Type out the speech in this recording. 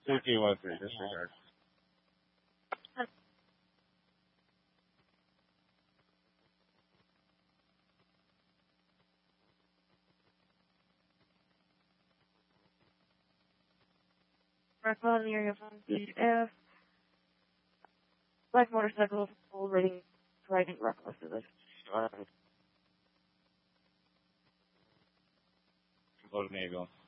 2213, disregard. Rathbone area from BF. Black motorcycle, full rating, driving reckless of it. Loading ambulance.